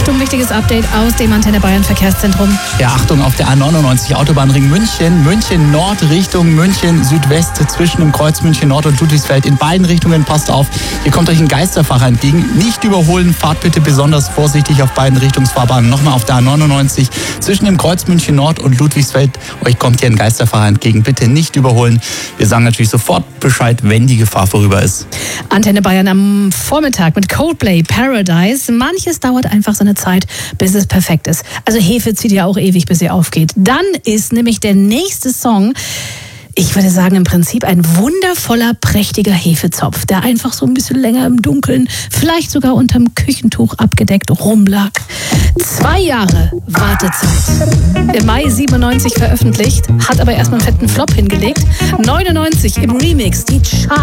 Achtung, wichtiges Update aus dem Antenne Bayern Verkehrszentrum. Ja, Achtung, auf der A99 Autobahnring München, München Nord Richtung München Südwest zwischen dem Kreuz München Nord und Ludwigsfeld. In beiden Richtungen passt auf, hier kommt euch ein Geisterfahrer entgegen. Nicht überholen, fahrt bitte besonders vorsichtig auf beiden Richtungsfahrbahnen. Nochmal auf der A99 zwischen dem Kreuz München Nord und Ludwigsfeld. Euch kommt hier ein Geisterfahrer entgegen. Bitte nicht überholen. Wir sagen natürlich sofort Bescheid, wenn die Gefahr vorüber ist. Antenne Bayern am Vormittag mit Coldplay, Paradise. Manches dauert einfach seine Zeit, bis es perfekt ist. Also Hefe zieht ja auch ewig, bis sie aufgeht. Dann ist nämlich der nächste Song, ich würde sagen, im Prinzip ein wundervoller, prächtiger Hefezopf, der einfach so ein bisschen länger im Dunkeln, vielleicht sogar unterm Küchentuch abgedeckt rumlag. 2 Jahre Wartezeit. Im Mai 97 veröffentlicht, hat aber erstmal einen fetten Flop hingelegt. 99 im Remix, die Charts.